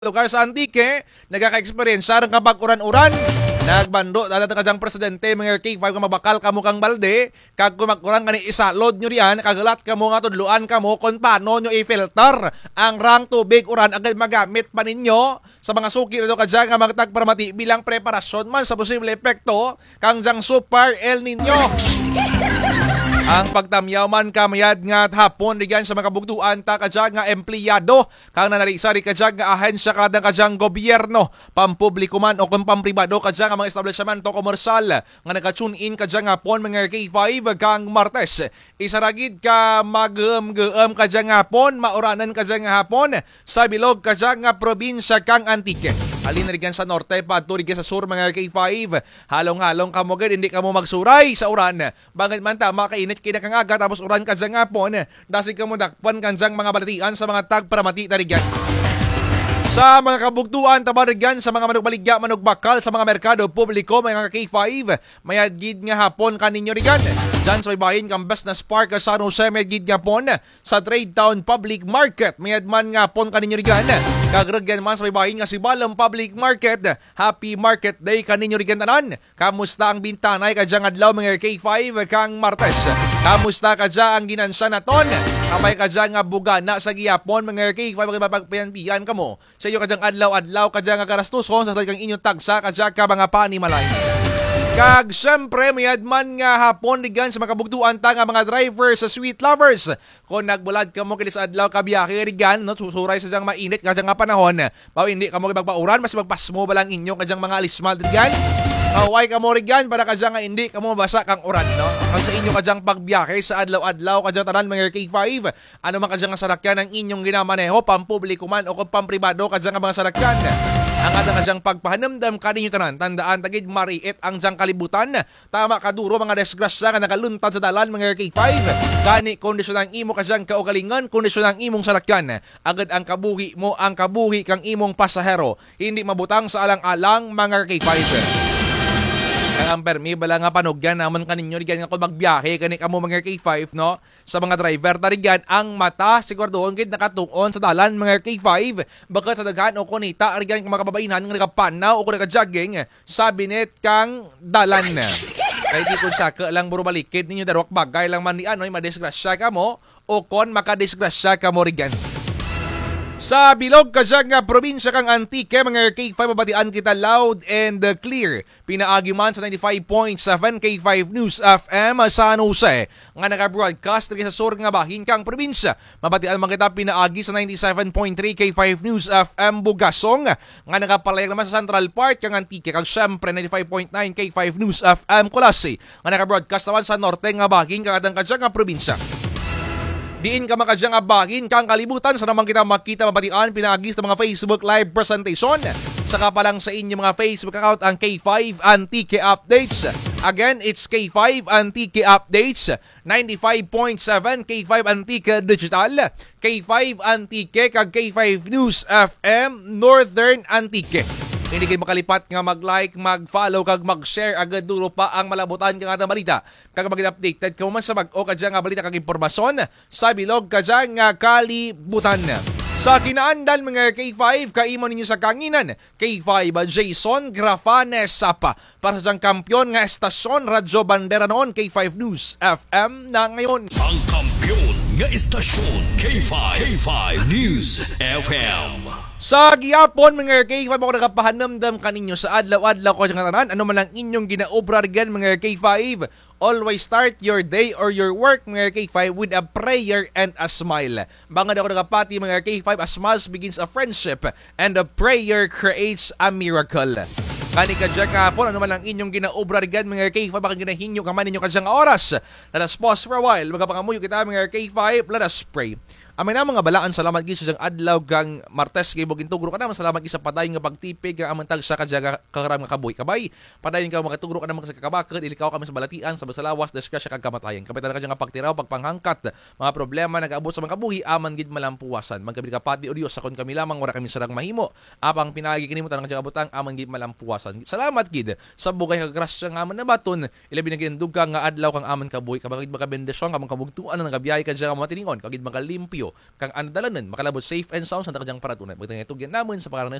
lugar sa Antique, nagaka-experience rin kapag uran-uran. Nagbando, dalat ka presidente, mga K5 ka mabakal ka mo kang balde, kag kumakurang ka ni isalod nyo riyan, kagalat ka mo nga tudluan ka mo, kung paano nyo i-filter ang rang tubig uran agad magamit pa ninyo sa mga suki nito ka dyan nga magtagparamati bilang preparasyon man sa posible epekto kang dyan Super El Nino. Ang pagtamyaw man kamayad nga hapon diyan sa mga kabugtuan ta kadyan nga empleyado kang nanarisari kadyan nga ahensya kadang kadyan gobyerno, pampubliko man o kung pampribado kadyan nga mga establishmento komersal nga naka-tune in kadyan nga hapon mga K5 kang Martes. Isaragid ka mag-geum kadyan nga hapon, mauranan kadyan nga hapon sa bilog kadyan nga probinsya kang Antique. Halin na rigan sa norte, padto rigan sa sur mga K5. Halong-halong kamo gid, hindi kamo magsuray sa uran. Bangit man tama kainit kinakangaga tapos uran ka dyan nga po. Dasig kamo dakpan kan dyan mga balatian sa mga tagparamati na rigan. Sa mga kabugtuan, tabarigan sa mga manugbaligya, manugbakal sa mga merkado publiko, mga K5, mayadgid nga hapon kaninyo rigan. Diyan sa bayin kang best na spark sa San Jose, mayadgid nga pon sa Trade Town Public Market. Mayadman nga pon kaninyo rigan. Kagragyan man sa bayin nga si Balam Public Market. Happy Market Day kaninyo rigan tanan. Kamusta ang bintanay kadyang adlaw mga K5 kang Martes? Kamusta kadya ang ginansa naton? Kapay kadya nga bugana sa giyapon mga K5 magpagpiyan kamo. Sa iyo kadyang adlaw-adlaw kadyang nga karastuson sa kang inyong tagsa kadya ka mga panimalay. Kag syempre mayadman nga hapon digan sa mga kabugtuan ta nga mga drivers sa Sweet Lovers. Kung nagbulad ka mo kinis adlaw kabiyahe rigan no susuray sa diyang mainit kadyang nga panahon. Baw hindi ka mo magpauran mas magpasmo ba lang inyo kadyang mga alismal digan. Away ka mo rigan para kadyang nga hindi ka mo mabasa kang uran no. Ang sa inyo kadyang pagbiyahe sa adlaw-adlaw kadyang tanan mga K5. Ano man kadyang nga sarakyan ang inyong ginamaneho pampubliko man o kung pampribado kadyang nga mga sarakyan. Ang atang kadyang pagpahanamdam kaninyo tanan, tandaan tagid mariit ang diyang kalibutan. Tama kaduro mga desgrasya nga nakaluntad sa dalan mga K5. Gani kondisyon ang imo kadyang kaugalingan, kondisyon ang imong sarakyan. Agad ang kabuhi mo, ang kabuhi kang imong pasahero. Hindi mabutang sa alang-alang mga K5. Ang permi bala nga panugyan naman kaninyo rigan nga kung magbiyahe kani kamo mga K5 no sa mga driver tarigan ang mata siguraduhon gid nakatuon sa dalan mga K5 bakat sa daghan o kunita rigan nga mga kababaihan nga nagapanaw o nagajogging sa binet kang dalan. Kaya di kun saka lang buro balikid ninyo darok bagay lang man ni anoy madisgrasya ka mo o kon makadisgrasya ka mo rigan. Sa bilog kadyang nga probinsya kang Antique, mga K5 mabatian kita loud and clear. Pinaagi man sa 95.7 K5 News FM San Jose. Nga naka-broadcast rin sa sur nga bahin kang probinsya. Mabatian man kita pinaagi sa 97.3 K5 News FM Bugasong. Nga nakapalayag naman sa Central Park kang Antique. Kag syempre 95.9 K5 News FM Kulasi. Nga naka-broadcast naman sa norte nga bahin kang adang kadyang nga probinsya. Diin ka makadyang abagin kang kalibutan sa naman kita makita mabatian pinagis ng mga Facebook live presentation. Saka pa lang sa inyong mga Facebook account ang K5 Antique Updates. Again, it's K5 Antique Updates, 95.7 K5 Antique Digital, K5 Antique kag K5 News FM Northern Antique. Hindi kayo makalipat nga mag-like, mag-follow, kag mag-share agad duro pa ang malabutan kang atang balita. Kag mag-updated ka man sa mag-o kadya nga balita kag impormasyon sa bilog kadya nga kalibutan. Sa kinaandan mga K5, kaimo ninyo sa kanginan, K5 Jason Grafanes Sapa. Para sa kampyon nga estasyon, Radyo Bandera noon, K5 News FM na ngayon. Ang kampyon nga estasyon, K5 News FM. Sa giyapon mga K5 ako nakapahanamdam kaninyo sa adlaw-adlaw ko sa tanan. Ano man lang inyong ginaobra rigan mga K5. Always start your day or your work mga K5 with a prayer and a smile. Bangad ako nakapati mga K5, a smile begins a friendship and a prayer creates a miracle. Kani kadya kahapon, ano man lang inyong ginaobra rigan mga K5, baka ginahinyo ka man ninyo kadyang oras. Let us pause for a while. Magapangamuyo kita mga K5, let us pray. Amay na mga balaan, salamat gid sa adlaw kang Martes kay bugin tugro ka naman, salamat gid sa padayon nga pagtipig nga amantag sa kadya karam nga kabuhi kabay. Padayon ka makatugro ka naman sa kakabakad, ilikaw kami sa balatian, sa basalawas, disgrasya kag kamatayan. Kapitan kadya nga pagtiraw, pagpanghangkat, mga problema nag-abot sa mga kabuhi, aman gid malampuwasan. Magkabili ka pati o Dios sakon kami lamang wala kami sarang mahimo. Apang pinagi kinimutan kadya abotang aman gid malampuwasan. Salamat gid sa bugay kag grasya nga aman nabaton, ilabi na gid nga adlaw kang aman kabuhi, kabagid makabendisyon, amang kabugtuan nga gabiyahe kadya nga matiningon, kagid makalimpyo maayo kang andalanan makalabot safe and sound sa kajang paratunan. Magtangay tugyan namon sa pangalan